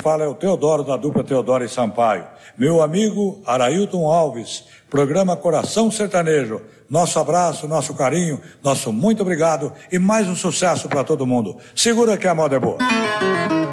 fala é o Teodoro, da dupla Teodoro e Sampaio. Meu amigo Arailton Alves, programa Coração Sertanejo. Nosso abraço, nosso carinho, nosso muito obrigado e mais um sucesso para todo mundo. Segura que a moda é boa.